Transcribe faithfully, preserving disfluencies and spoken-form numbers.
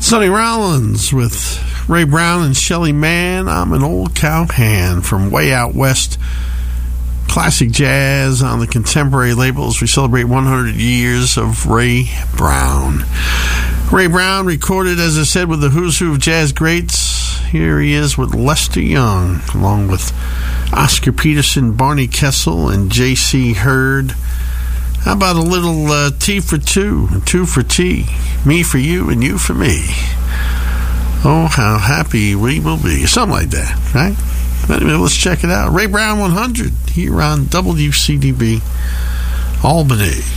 Sonny Rollins with Ray Brown and Shelly Manne. I'm an old cowhand from way out west. Classic jazz on the Contemporary label as we celebrate one hundred years of Ray Brown. Ray Brown recorded, as I said, with the who's who of jazz greats. Here he is with Lester Young, along with Oscar Peterson, Barney Kessel, and J C Hurd. How about a little uh, tea for two, and two for tea, me for you and you for me. Oh, how happy we will be. Something like that, right? Anyway, let's check it out. Ray Brown one hundred here on W C D B Albany.